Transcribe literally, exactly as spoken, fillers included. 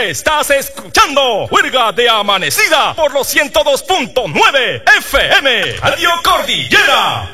Estás escuchando Juerga de Amanecida por los ciento dos punto nueve F M. Radio Cordillera.